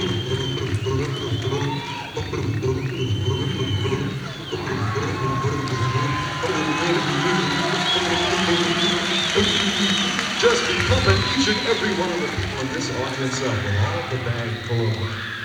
Just be pumping each and every one of the people in this audience up with all the bag full of